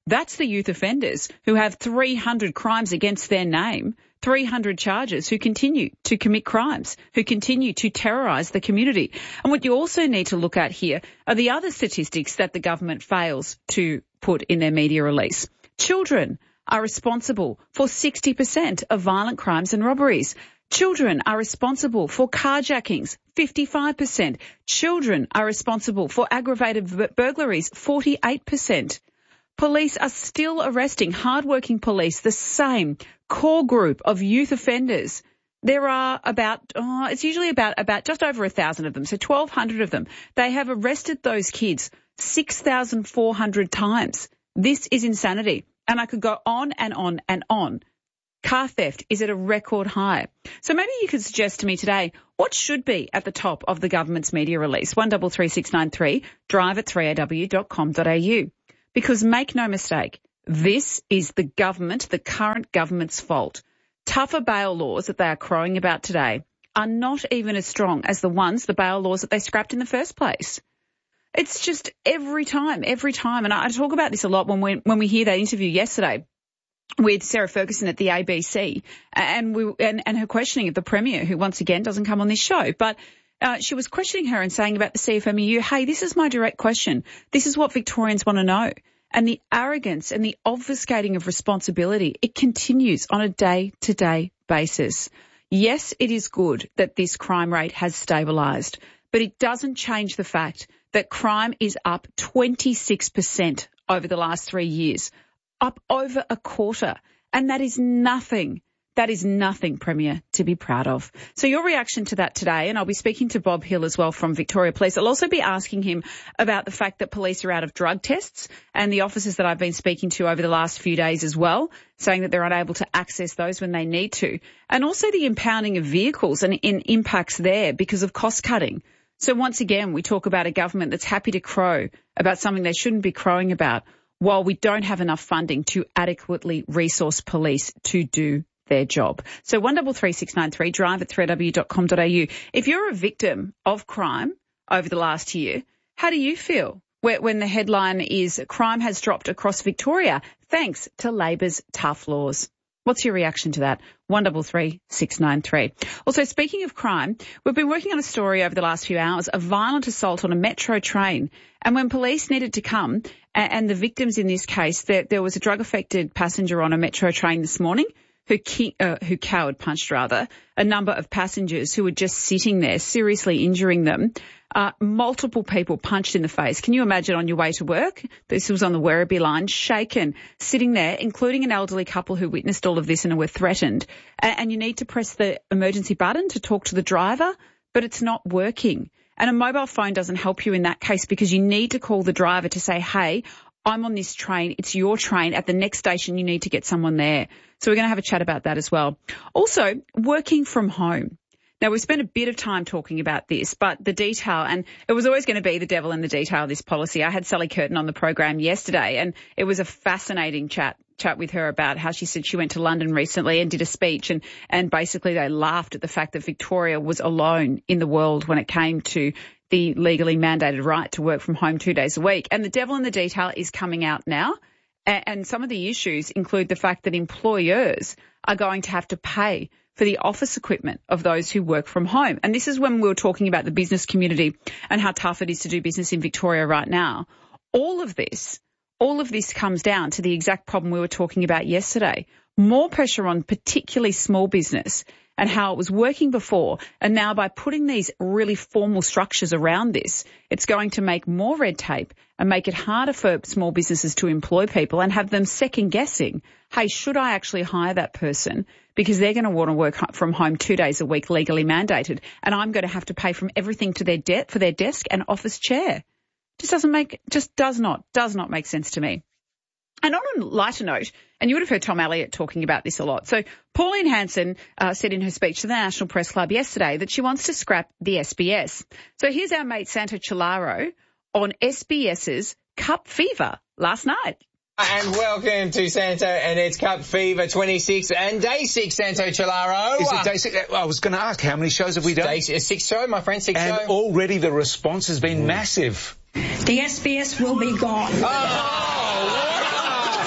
That's the youth offenders who have three hundred crimes against their name, three hundred charges, who continue to commit crimes, who continue to terrorise the community. And what you also need to look at here are the other statistics that the government fails to put in their media release. Children are responsible for sixty percent of violent crimes and robberies. Children are responsible for carjackings, fifty-five percent. Children are responsible for aggravated b- burglaries, forty-eight percent. Police are still arresting hardworking police, the same core group of youth offenders. There are about, oh, it's usually about, about just over a thousand of them, so twelve hundred of them. They have arrested those kids six thousand four hundred times. This is insanity. And I could go on and on and on. Car theft is at a record high. So maybe you could suggest to me today what should be at the top of the government's media release. one three three six nine three, drive at three a w dot com dot a u. Because make no mistake, this is the government, the current government's fault. Tougher bail laws that they are crowing about today are not even as strong as the ones, the bail laws that they scrapped in the first place. It's just every time, every time. And I talk about this a lot when we, when we hear that interview yesterday with Sarah Ferguson at the A B C and we and, and her questioning of the Premier, who once again doesn't come on this show. But uh, she was questioning her and saying about the C F M E U, hey, this is my direct question. This is what Victorians want to know. And the arrogance and the obfuscating of responsibility, it continues on a day-to-day basis. Yes, it is good that this crime rate has stabilised, but it doesn't change the fact that crime is up twenty-six percent over the last three years, up over a quarter. And that is nothing. That is nothing, Premier, to be proud of. So your reaction to that today, and I'll be speaking to Bob Hill as well from Victoria Police. I'll also be asking him about the fact that police are out of drug tests and the officers that I've been speaking to over the last few days as well, saying that they're unable to access those when they need to. And also the impounding of vehicles and in impacts there because of cost cutting. So once again, we talk about a government that's happy to crow about something they shouldn't be crowing about while we don't have enough funding to adequately resource police to do their job. So one three three six nine three, drive at three a w dot com dot a u. If you're a victim of crime over the last year, how do you feel when the headline is crime has dropped across Victoria thanks to Labor's tough laws? What's your reaction to that? one three three six nine three. Also, speaking of crime, we've been working on a story over the last few hours, a violent assault on a metro train. And when police needed to come, and the victims in this case, there, there was a drug-affected passenger on a metro train this morning who, ki- uh, who coward punched, rather, a number of passengers who were just sitting there, seriously injuring them. Uh, multiple people punched in the face. Can you imagine on your way to work? This was on the Werribee line, shaken, sitting there, including an elderly couple who witnessed all of this and were threatened. And, and you need to press the emergency button to talk to the driver, but it's not working. And a mobile phone doesn't help you in that case because you need to call the driver to say, hey, I'm on this train. It's your train. At the next station, you need to get someone there. So we're going to have a chat about that as well. Also, working from home. Now, we've spent a bit of time talking about this, but the detail, and it was always going to be the devil in the detail, this policy. I had Sally Curtin on the program yesterday, and it was a fascinating chat chat with her about how she said she went to London recently and did a speech, and, and basically they laughed at the fact that Victoria was alone in the world when it came to the legally mandated right to work from home two days a week. And the devil in the detail is coming out now. And some of the issues include the fact that employers are going to have to pay for the office equipment of those who work from home. And this is when we were talking about the business community and how tough it is to do business in Victoria right now. All of this, all of this comes down to the exact problem we were talking about yesterday. More pressure on particularly small business and how it was working before. And now by putting these really formal structures around this, it's going to make more red tape and make it harder for small businesses to employ people and have them second guessing, hey, should I actually hire that person? Because they're going to want to work from home two days a week legally mandated. And I'm going to have to pay from everything to their debt for their desk and office chair. Just doesn't make, just does not, does not make sense to me. And on a lighter note, and you would have heard Tom Elliott talking about this a lot. So Pauline Hanson uh, said in her speech to the National Press Club yesterday that she wants to scrap the S B S. So here's our mate Santo Chilaro on SBS's Cup Fever last night. And welcome to Santo and it's Cup Fever twenty-six and day six, Santo Chilaro. Is it day six? I was going to ask, how many shows have we done? Day six show, my friend, six and show. And already the response has been mm. massive. The S B S will be gone. Oh,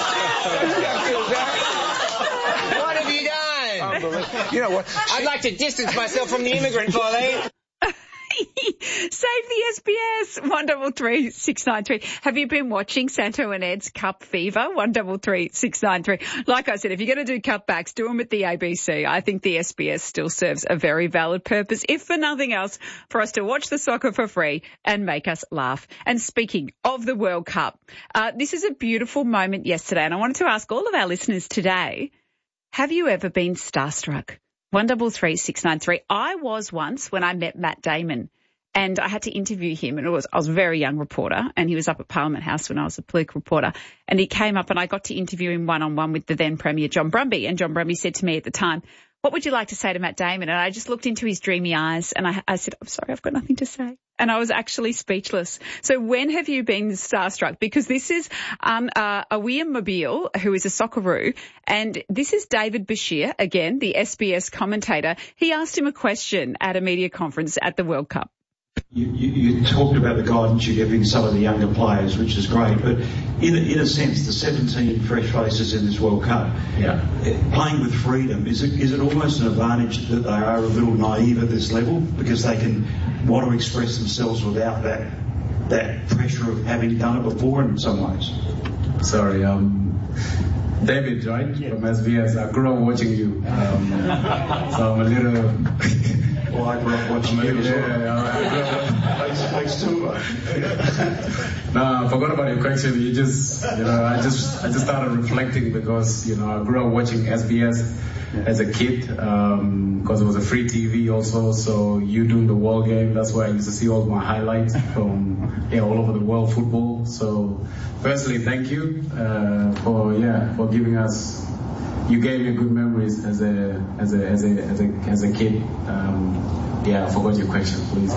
What have you done? You know what? I'd like to distance myself from the immigrant, Pauline. Save the S B S, one double three six nine three. Have you been watching Santo and Ed's Cup Fever? one double three six nine three. Like I said, if you're going to do cutbacks, do them at the A B C. I think the S B S still serves a very valid purpose, if for nothing else, for us to watch the soccer for free and make us laugh. And speaking of the World Cup, uh, this is a beautiful moment yesterday, and I wanted to ask all of our listeners today, have you ever been starstruck? one double three six nine three. I was once when I met Matt Damon, and I had to interview him, and it was I was a very young reporter, and he was up at Parliament House when I was a political reporter, and he came up and I got to interview him one-on-one with the then Premier John Brumby, and John Brumby said to me at the time, what would you like to say to Matt Damon? And I just looked into his dreamy eyes and I, I said, I'm sorry, I've got nothing to say. And I was actually speechless. So when have you been starstruck? Because this is um, uh, Awia Mobile, who is a Socceroo, and this is David Bashir, again, the S B S commentator. He asked him a question at a media conference at the World Cup. You, you, you talked about the guidance you're giving some of the younger players, which is great, but in a, in a sense, the seventeen fresh faces in this World Cup, yeah. playing with freedom, is it, is it almost an advantage that they are a little naive at this level because they can want to express themselves without that that pressure of having done it before in some ways? Sorry, um, David, right, yeah. from S B S. I grew up watching you, um, so I'm a little... Well, I grew up watching you as well. Yeah, yeah, Thanks, thanks too much. No, I forgot about your question. You just, you know, I just, I just started reflecting because, you know, I grew up watching S B S as a kid because um, it was a free T V also. So you doing the world game, that's where I used to see all my highlights from yeah, all over the world football. So, firstly, thank you uh, for yeah for giving us. You gave me good memories as a as a as a as a as a kid. Um, yeah, I forgot your question, please.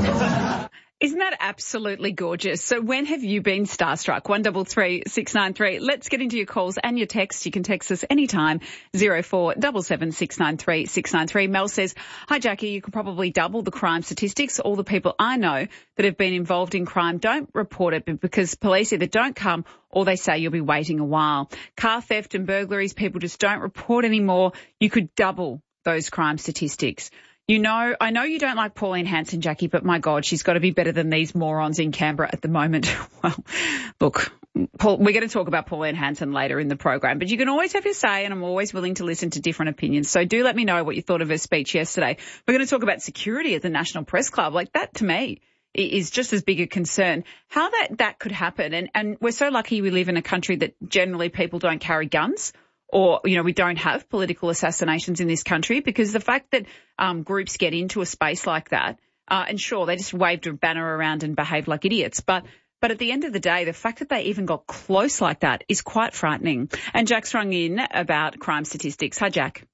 Isn't that absolutely gorgeous? So when have you been starstruck? one double three six nine three. Let's get into your calls and your texts. You can text us anytime. zero four seven seven six nine three six nine three. Mel says, hi Jackie, you could probably double the crime statistics. All the people I know that have been involved in crime don't report it because police either don't come or they say you'll be waiting a while. Car theft and burglaries, people just don't report anymore. You could double those crime statistics. You know, I know you don't like Pauline Hanson, Jackie, but my God, she's got to be better than these morons in Canberra at the moment. Well, look, Paul, we're going to talk about Pauline Hanson later in the program, but you can always have your say, and I'm always willing to listen to different opinions. So do let me know what you thought of her speech yesterday. We're going to talk about security at the National Press Club. Like, that to me is just as big a concern. How that, that could happen, and, and we're so lucky we live in a country that generally people don't carry guns. Or, you know, we don't have political assassinations in this country because the fact that um, groups get into a space like that, uh, and sure, they just waved a banner around and behaved like idiots. But but at the end of the day, the fact that they even got close like that is quite frightening. And Jack's rung in about crime statistics. Hi, Jack.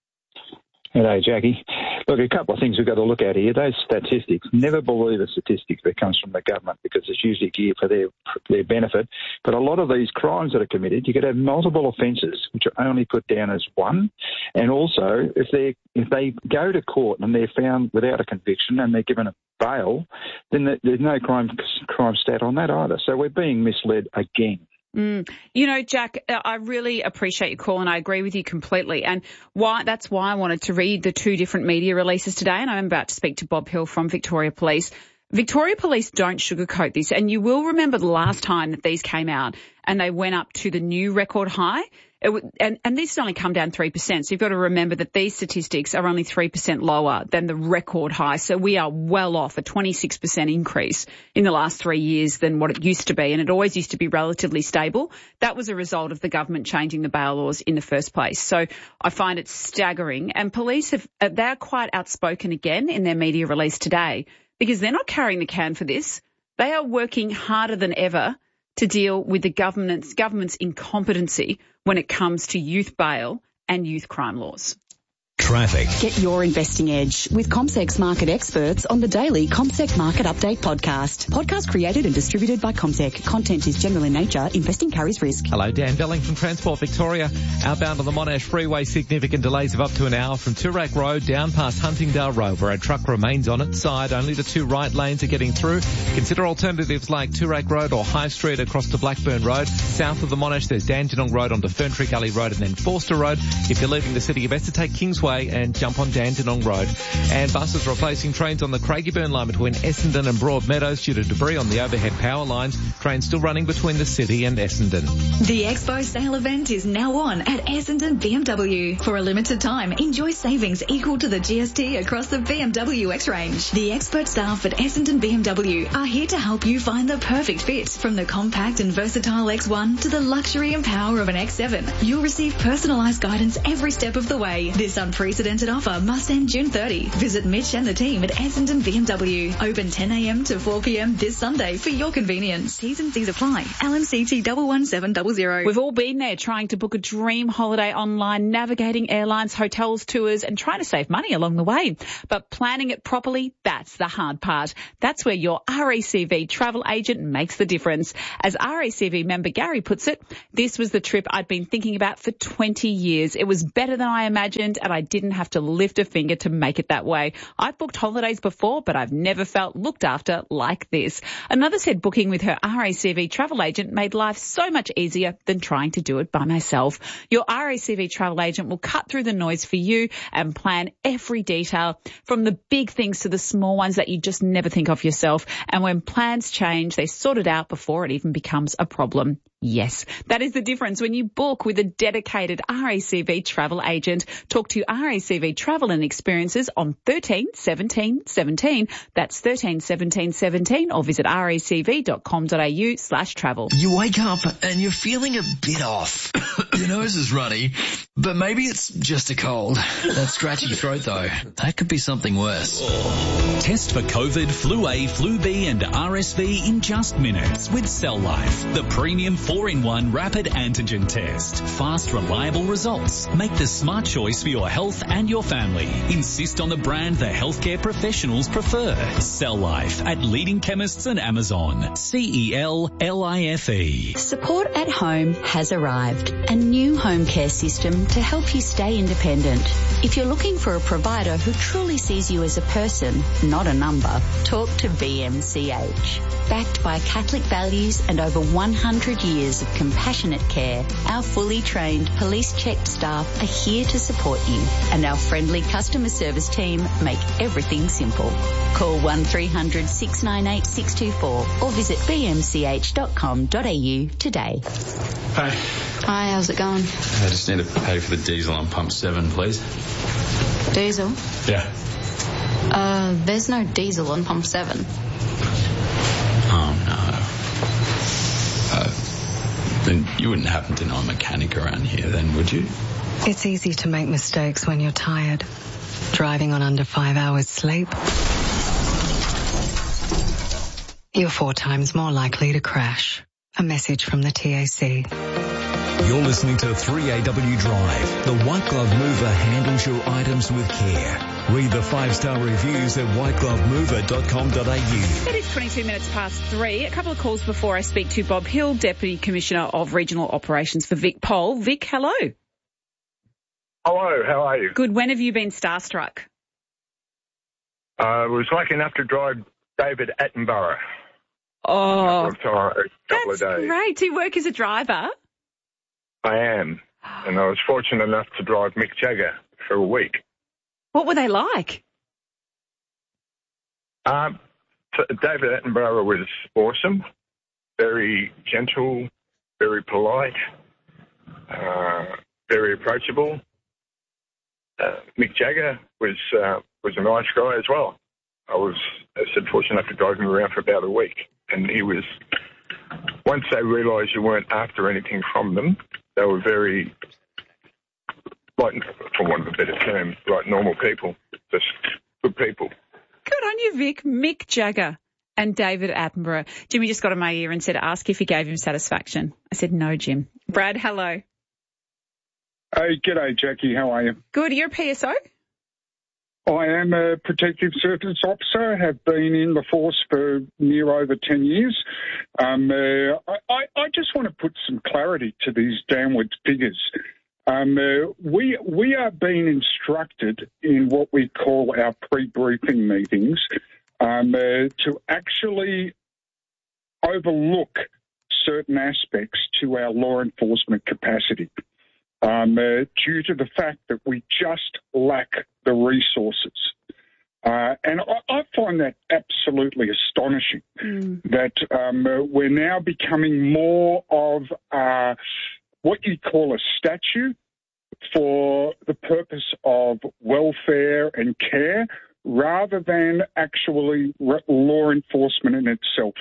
Hello, Jackie. Look, a couple of things we've got to look at here. Those statistics, never believe a statistic that comes from the government because it's usually geared for their their benefit. But a lot of these crimes that are committed, you could have multiple offences which are only put down as one. And also, if they if they go to court and they're found without a conviction and they're given a bail, then there's no crime crime stat on that either. So we're being misled again. Mm. You know, Jack, I really appreciate your call and I agree with you completely. And why that's why I wanted to read the two different media releases today. And I'm about to speak to Bob Hill from Victoria Police. Victoria Police don't sugarcoat this. And you will remember the last time that these came out and they went up to the new record high. It w- and, and this has only come down three percent. So you've got to remember that these statistics are only three percent lower than the record high. So we are well off a twenty-six percent increase in the last three years than what it used to be. And it always used to be relatively stable. That was a result of the government changing the bail laws in the first place. So I find it staggering. And police have, they're quite outspoken again in their media release today because they're not carrying the can for this. They are working harder than ever to deal with the government's government's incompetency when it comes to youth bail and youth crime laws. traffic. Get your investing edge with CommSec's market experts on the daily CommSec Market Update podcast. Podcast created and distributed by CommSec. Content is general in nature. Investing carries risk. Hello, Dan Belling from Transport Victoria. Outbound on the Monash Freeway, significant delays of up to an hour from Toorak Road down past Huntingdale Road, where a truck remains on its side. Only the two right lanes are getting through. Consider alternatives like Toorak Road or High Street across to Blackburn Road. South of the Monash, there's Dandenong Road onto Ferntree Gully Road and then Forster Road. If you're leaving the city, you best to take Kingsway and jump on Dandenong Road. And buses replacing trains on the Craigieburn line between Essendon and Broadmeadows due to debris on the overhead power lines. Trains still running between the city and Essendon. The Expo sale event is now on at Essendon B M W. For a limited time, enjoy savings equal to the G S T across the B M W X range. The expert staff at Essendon B M W are here to help you find the perfect fit. From the compact and versatile X one to the luxury and power of an X seven, you'll receive personalised guidance every step of the way. This unprecedented offer must end June thirtieth. Visit Mitch and the team at Essendon B M W. Open ten a m to four p m this Sunday for your convenience. T's and C's apply. L M C T one one seven zero zero. We've all been there trying to book a dream holiday online, navigating airlines, hotels, tours and trying to save money along the way. But planning it properly, that's the hard part. That's where your R A C V travel agent makes the difference. As R A C V member Gary puts it, this was the trip I'd been thinking about for twenty years. It was better than I imagined and I didn't have to lift a finger to make it that way. I've booked holidays before, but I've never felt looked after like this. Another said booking with her R A C V travel agent made life so much easier than trying to do it by myself. Your R A C V travel agent will cut through the noise for you and plan every detail, from the big things to the small ones that you just never think of yourself. And when plans change, they sort it out before it even becomes a problem. Yes, that is the difference when you book with a dedicated R A C V travel agent. Talk to R A C V Travel and Experiences on thirteen seventeen seventeen. That's thirteen seventeen seventeen, or visit racv.com.au slash travel. You wake up and you're feeling a bit off. Your nose is runny, but maybe it's just a cold. That scratchy throat though, that could be something worse. Test for COVID, Flu A, Flu B and R S V in just minutes with Cell Life, the premium four in one rapid antigen test. Fast, reliable results. Make the smart choice for your health and your family. Insist on the brand the healthcare professionals prefer. Cell Life at leading chemists and Amazon. C E L L I F E. Support at Home has arrived. A new home care system to help you stay independent. If you're looking for a provider who truly sees you as a person, not a number, talk to B M C H. Backed by Catholic values and over one hundred years of compassionate care, our fully trained police-checked staff are here to support you, and our friendly customer service team make everything simple. Call one three hundred six nine eight six two four or visit b m c h dot com dot a u today. Hi. Hi, how's it going? I just need to pay for the diesel on pump seven, please. Diesel? Yeah. Uh, there's no diesel on pump seven. Oh, no. Uh, then you wouldn't happen to know a mechanic around here then, would you? It's easy to make mistakes when you're tired. Driving on under five hours sleep. You're four times more likely to crash. A message from the T A C. You're listening to three A W Drive. The White Glove Mover handles your items with care. Read the five-star reviews at white glove mover dot com dot a u. It is twenty-two minutes past three. A couple of calls before I speak to Bob Hill, Deputy Commissioner of Regional Operations for Vic Pol. Vic, hello. Hello, how are you? Good. When have you been starstruck? Uh, I was lucky enough to drive David Attenborough. Oh, a couple of, a couple that's of days. Great. Do you work as a driver? I am. And I was fortunate enough to drive Mick Jagger for a week. What were they like? Um, David Attenborough was awesome, very gentle, very polite, uh, very approachable. Uh, Mick Jagger was uh, was a nice guy as well. I was, as I said, fortunate enough to drive him around for about a week. And he was, once they realised you weren't after anything from them, they were very, like, for want of a better term, like normal people, just good people. Good on you, Vic. Mick Jagger and David Attenborough. Jimmy just got in my ear and said, ask if he gave him satisfaction. I said, no, Jim. Brad, hello. Hey, g'day, Jackie. How are you? Good. You're a P S O? I am a protective service officer, have been in the force for near over ten years. Um, uh, I, I just want to put some clarity to these downward figures. Um, uh, we, we are being instructed in what we call our pre-briefing meetings um, uh, to actually overlook certain aspects to our law enforcement capacity. Um, uh, due to the fact that we just lack the resources. Uh, and I, I find that absolutely astonishing, mm. that um, uh, we're now becoming more of uh, what you call a statue for the purpose of welfare and care rather than actually re- law enforcement in itself.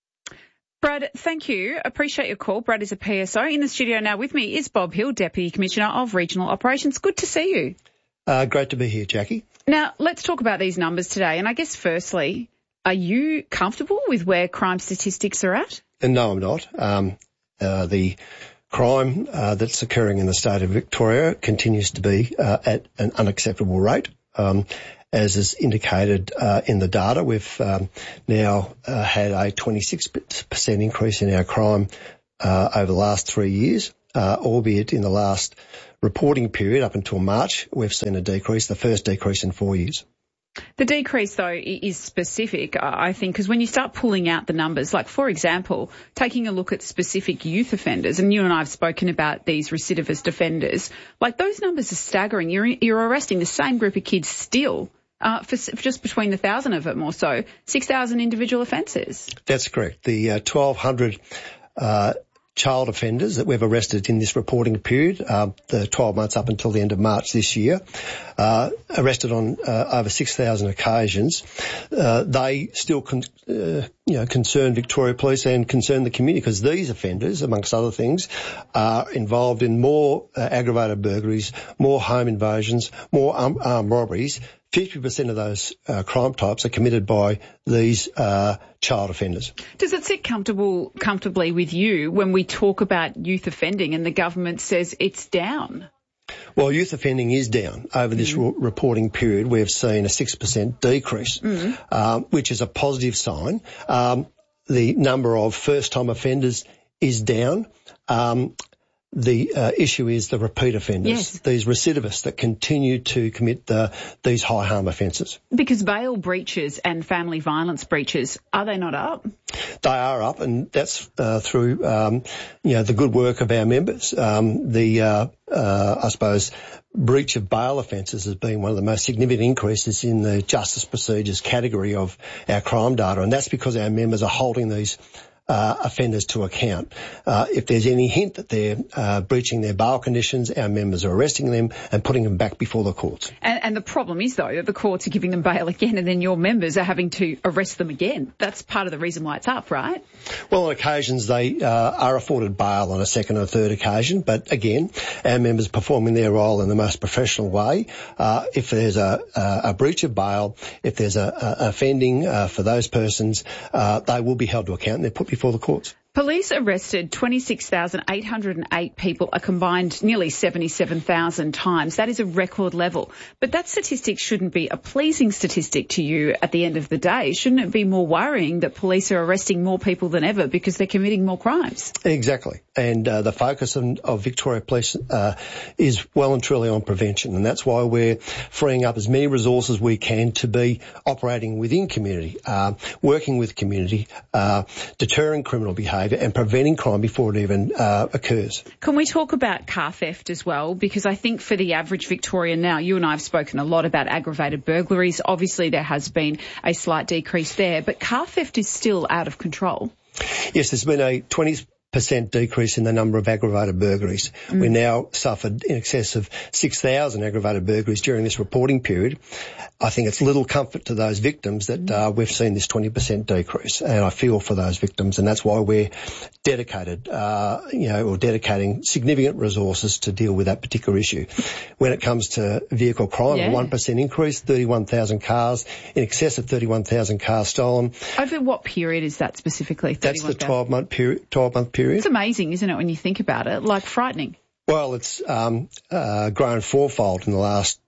Brad, thank you. Appreciate your call. Brad is a P S O. In the studio now with me is Bob Hill, Deputy Commissioner of Regional Operations. Good to see you. Uh, great to be here, Jackie. Now, let's talk about these numbers today. And I guess firstly, are you comfortable with where crime statistics are at? And no, I'm not. Um, uh, the crime uh, that's occurring in the state of Victoria continues to be uh, at an unacceptable rate. Um, As is indicated uh, in the data, we've um, now uh, had a twenty-six percent increase in our crime uh, over the last three years, uh, albeit in the last reporting period up until March, we've seen a decrease, the first decrease in four years. The decrease, though, is specific, I think, because when you start pulling out the numbers, like, for example, taking a look at specific youth offenders, and you and I have spoken about these recidivist offenders, like, those numbers are staggering. You're, you're arresting the same group of kids still. Uh, for, for just between a thousand of them or so, six thousand individual offences. That's correct. The uh, twelve hundred uh, child offenders that we've arrested in this reporting period, uh, the twelve months up until the end of March this year, uh, arrested on uh, over six thousand occasions. Uh, they still con- uh, you know, concern Victoria Police and concern the community because these offenders, amongst other things, are involved in more uh, aggravated burglaries, more home invasions, more um, armed robberies. fifty percent of those uh, crime types are committed by these uh, child offenders. Does it sit comfortable, comfortably with you when we talk about youth offending and the government says it's down? Well, youth offending is down. Over this mm. re- reporting period, we've seen a six percent decrease, mm. um, which is a positive sign. Um, the number of first-time offenders is down. Um, The uh, issue is the repeat offenders, yes. These recidivists that continue to commit the, these high harm offences. Because bail breaches and family violence breaches, are they not up? They are up, and that's uh, through, um, you know, the good work of our members. Um, the, uh, uh, I suppose, breach of bail offences has been one of the most significant increases in the justice procedures category of our crime data, and that's because our members are holding these Uh, offenders to account. Uh, if there's any hint that they're uh, breaching their bail conditions, our members are arresting them and putting them back before the courts. And, and the problem is, though, that the courts are giving them bail again and then your members are having to arrest them again. That's part of the reason why it's up, right? Well, on occasions they uh, are afforded bail on a second or third occasion, but again, our members performing their role in the most professional way. Uh, if there's a, a, a breach of bail, if there's a, a offending uh, for those persons, uh, they will be held to account and they're put before the courts. Police arrested twenty-six thousand eight hundred eight people, a combined nearly seventy-seven thousand times. That is a record level. But that statistic shouldn't be a pleasing statistic to you at the end of the day. Shouldn't it be more worrying that police are arresting more people than ever because they're committing more crimes? Exactly. And uh, the focus of, of Victoria Police uh, is well and truly on prevention. And that's why we're freeing up as many resources we can to be operating within community, uh, working with community, uh, deterring criminal behaviour, and preventing crime before it even uh, occurs. Can we talk about car theft as well? Because I think for the average Victorian now, you and I have spoken a lot about aggravated burglaries. Obviously, there has been a slight decrease there, but car theft is still out of control. Yes, there's been a twenty percent decrease in the number of aggravated burglaries. Mm. We now suffered in excess of six thousand aggravated burglaries during this reporting period. I think it's little comfort to those victims that uh, we've seen this twenty percent decrease, and I feel for those victims, and that's why we're dedicated, uh, you know, or dedicating significant resources to deal with that particular issue. When it comes to vehicle crime, yeah. a one percent increase, thirty-one thousand cars, in excess of thirty-one thousand cars stolen. Over what period is that specifically? That's the twelve-month period. twelve-month period. It's amazing, isn't it, when you think about it? Like, frightening. Well, it's um, uh, grown fourfold in the last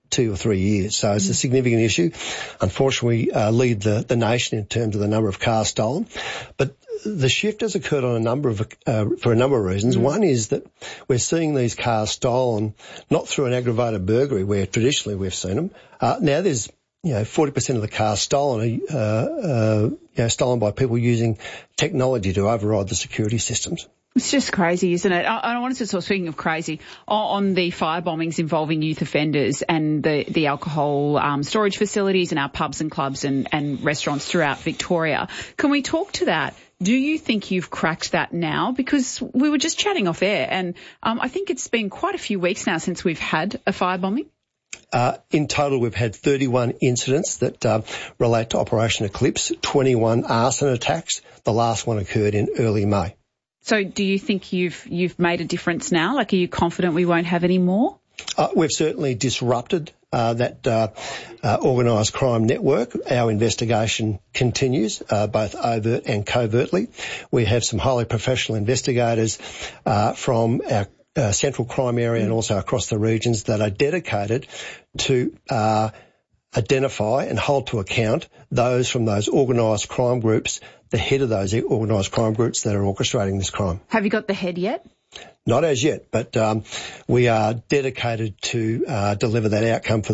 two or three years. So it's a significant issue. Unfortunately, we uh, lead the, the nation in terms of the number of cars stolen. But the shift has occurred on a number of, uh, for a number of reasons. Mm. One is that we're seeing these cars stolen not through an aggravated burglary where traditionally we've seen them. Uh, now there's, you know, forty percent of the cars stolen are, uh, uh, you know, stolen by people using technology to override the security systems. It's just crazy, isn't it? I, I wanted to talk, speaking of crazy, on the fire bombings involving youth offenders and the, the alcohol um, storage facilities and our pubs and clubs and, and restaurants throughout Victoria. Can we talk to that? Do you think you've cracked that now? Because we were just chatting off air, and um, I think it's been quite a few weeks now since we've had a fire bombing. Uh, in total, we've had thirty-one incidents that uh, relate to Operation Eclipse, twenty-one arson attacks. The last one occurred in early May. So do you think you've you've made a difference now? Like, are you confident we won't have any more? Uh, we've certainly disrupted uh, that uh, uh, organised crime network. Our investigation continues, uh, both overt and covertly. We have some highly professional investigators uh, from our uh, central crime area and also across the regions that are dedicated to uh, identify and hold to account those from those organised crime groups, the head of those organised crime groups that are orchestrating this crime. Have you got the head yet? Not as yet, but um, we are dedicated to uh, deliver that outcome for